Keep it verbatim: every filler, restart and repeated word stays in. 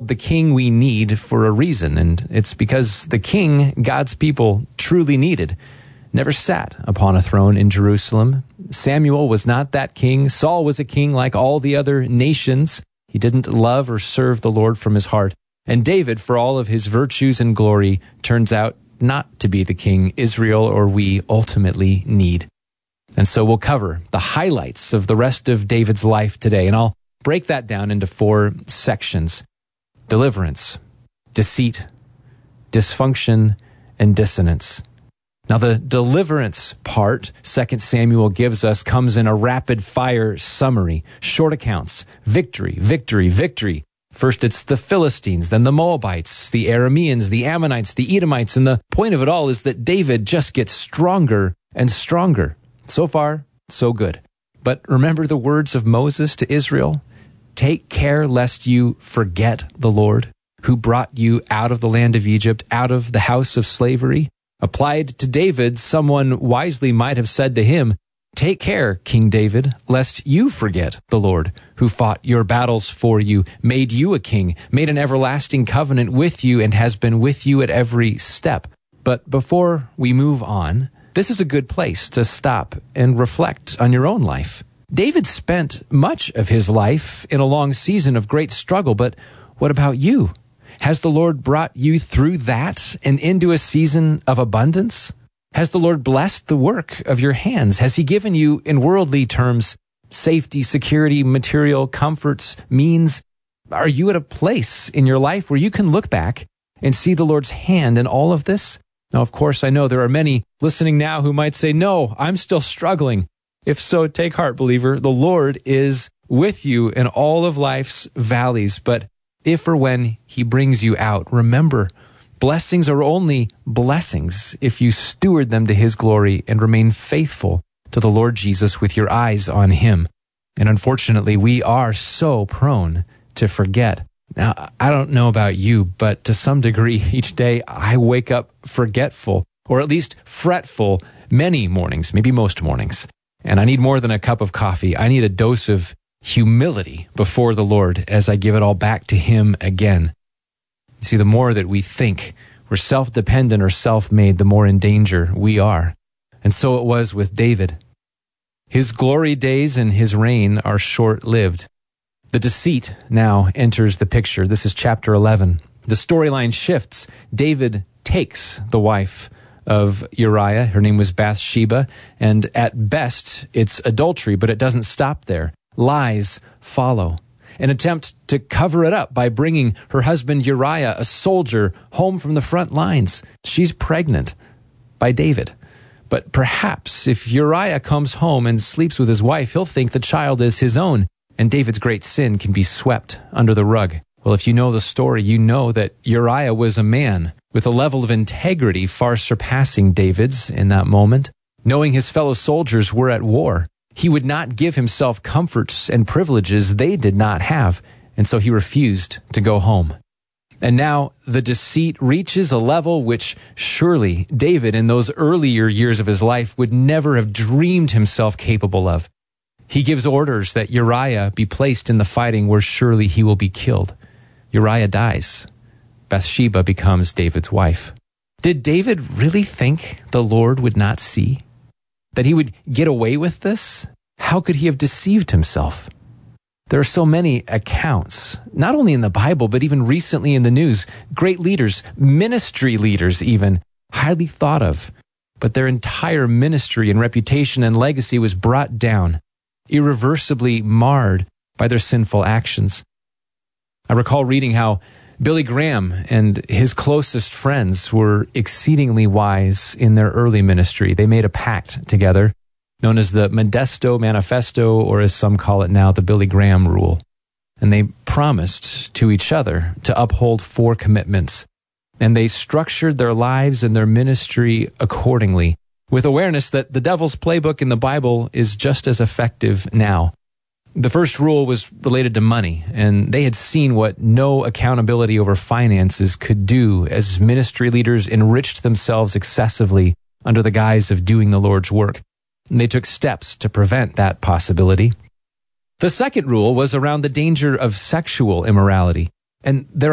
the king we need for a reason, and it's because the king God's people truly needed never sat upon a throne in Jerusalem. Samuel was not that king. Saul was a king like all the other nations. He didn't love or serve the Lord from his heart. And David, for all of his virtues and glory, turns out not to be the king Israel or we ultimately need. And so we'll cover the highlights of the rest of David's life today, and I'll break that down into four sections: deliverance, deceit, dysfunction, and dissonance. Now, the deliverance part Second Samuel gives us comes in a rapid-fire summary, short accounts, victory, victory, victory. First, it's the Philistines, then the Moabites, the Arameans, the Ammonites, the Edomites, and the point of it all is that David just gets stronger and stronger. So far, so good. But remember the words of Moses to Israel? Take care lest you forget the Lord, who brought you out of the land of Egypt, out of the house of slavery. Applied to David, someone wisely might have said to him, take care, King David, lest you forget the Lord, who fought your battles for you, made you a king, made an everlasting covenant with you, and has been with you at every step. But before we move on, this is a good place to stop and reflect on your own life. David spent much of his life in a long season of great struggle, but what about you? Has the Lord brought you through that and into a season of abundance? Has the Lord blessed the work of your hands? Has he given you, in worldly terms, safety, security, material, comforts, means? Are you at a place in your life where you can look back and see the Lord's hand in all of this? Now, of course, I know there are many listening now who might say, no, I'm still struggling. If so, take heart, believer. The Lord is with you in all of life's valleys. But if or when he brings you out, remember, blessings are only blessings if you steward them to his glory and remain faithful to the Lord Jesus with your eyes on him. And unfortunately, we are so prone to forget. Now, I don't know about you, but to some degree, each day I wake up forgetful, or at least fretful, many mornings, maybe most mornings. And I need more than a cup of coffee. I need a dose of humility before the Lord as I give it all back to him again. You see, the more that we think we're self-dependent or self-made, the more in danger we are. And so it was with David. His glory days and his reign are short-lived. The deceit now enters the picture. This is chapter eleven. The storyline shifts. David takes the wife of Uriah. Her name was Bathsheba, and at best, it's adultery, but it doesn't stop there. Lies follow. An attempt to cover it up by bringing her husband Uriah, a soldier, home from the front lines. She's pregnant by David. But perhaps if Uriah comes home and sleeps with his wife, he'll think the child is his own, and David's great sin can be swept under the rug. Well, if you know the story, you know that Uriah was a man with a level of integrity far surpassing David's in that moment. Knowing his fellow soldiers were at war, he would not give himself comforts and privileges they did not have, and so he refused to go home. And now the deceit reaches a level which surely David in those earlier years of his life would never have dreamed himself capable of. He gives orders that Uriah be placed in the fighting where surely he will be killed. Uriah dies. Bathsheba becomes David's wife. Did David really think the Lord would not see? That he would get away with this? How could he have deceived himself? There are so many accounts, not only in the Bible, but even recently in the news. Great leaders, ministry leaders even, highly thought of. But their entire ministry and reputation and legacy was brought down, irreversibly marred by their sinful actions. I recall reading how Billy Graham and his closest friends were exceedingly wise in their early ministry. They made a pact together, known as the Modesto Manifesto, or as some call it now, the Billy Graham Rule. And they promised to each other to uphold four commitments. And they structured their lives and their ministry accordingly, with awareness that the devil's playbook in the Bible is just as effective now. The first rule was related to money, and they had seen what no accountability over finances could do as ministry leaders enriched themselves excessively under the guise of doing the Lord's work. And they took steps to prevent that possibility. The second rule was around the danger of sexual immorality, and there